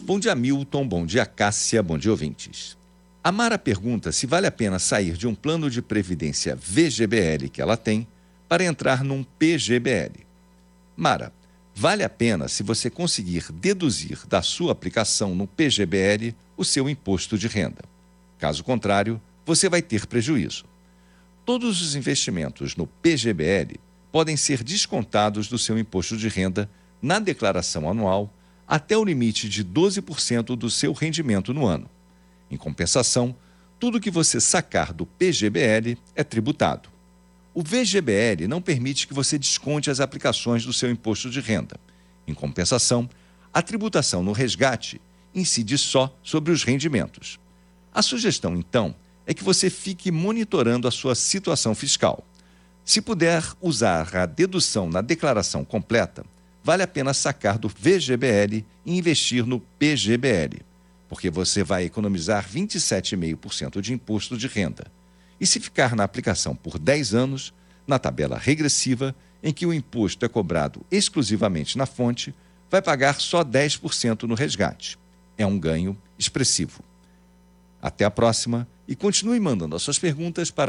Bom dia, Milton. Bom dia, Cássia. Bom dia, ouvintes. A Mara pergunta se vale a pena sair de um plano de previdência VGBL que ela tem para entrar num PGBL. Mara, vale a pena se você conseguir deduzir da sua aplicação no PGBL o seu imposto de renda. Caso contrário, você vai ter prejuízo. Todos os investimentos no PGBL podem ser descontados do seu imposto de renda na declaração anual até o limite de 12% do seu rendimento no ano. Em compensação, tudo que você sacar do PGBL é tributado. O VGBL não permite que você desconte as aplicações do seu imposto de renda. Em compensação, a tributação no resgate incide só sobre os rendimentos. A sugestão, então, é que você fique monitorando a sua situação fiscal. Se puder usar a dedução na declaração completa, vale a pena sacar do VGBL e investir no PGBL, porque você vai economizar 27,5% de imposto de renda. E se ficar na aplicação por 10 anos, na tabela regressiva, em que o imposto é cobrado exclusivamente na fonte, vai pagar só 10% no resgate. É um ganho expressivo. Até a próxima e continue mandando as suas perguntas para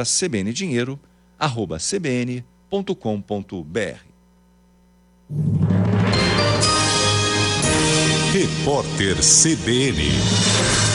cbndinheiro@cbn.com.br. Repórter CBN